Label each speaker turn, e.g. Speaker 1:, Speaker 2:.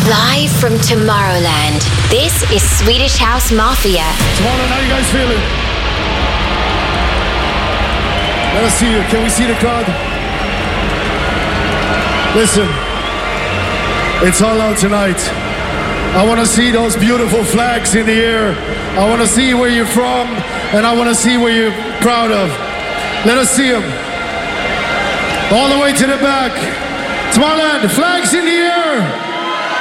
Speaker 1: Live from Tomorrowland, this is Swedish House Mafia.
Speaker 2: Tomorrowland, how you guys feeling? Let us see you. Can we see the crowd? Listen, it's all out tonight. I want to see those beautiful flags in the air. I want to see where you're from, and I want to see where you're proud of. Let us see them. All the way to the back. Tomorrowland, flags in the air.